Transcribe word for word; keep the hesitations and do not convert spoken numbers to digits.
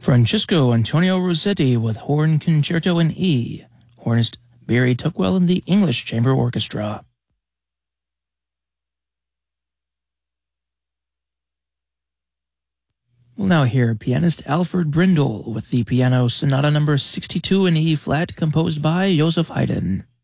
Francisco Antonio Rossetti with Horn Concerto in E. Hornist Barry Tuckwell in the English Chamber Orchestra. We'll now hear pianist Alfred Brindle with the Piano Sonata number sixty-two in E flat composed by Joseph Haydn.